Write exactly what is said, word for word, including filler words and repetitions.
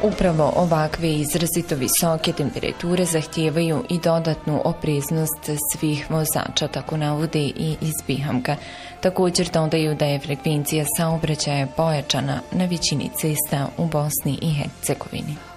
Upravo ovakve izrazito visoke temperature zahtijevaju i dodatnu opreznost svih vozača, tako navode i iz Bihamka. Također dodaju da je frekvencija saobraćaja pojačana na većini cesta u Bosni i Hercegovini.